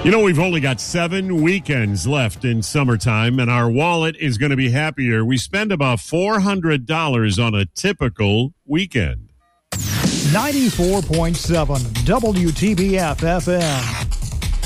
You know, we've only got 7 weekends left in summertime, and our wallet is going to be happier. We spend about $400 on a typical weekend. 94.7 WTBF FM.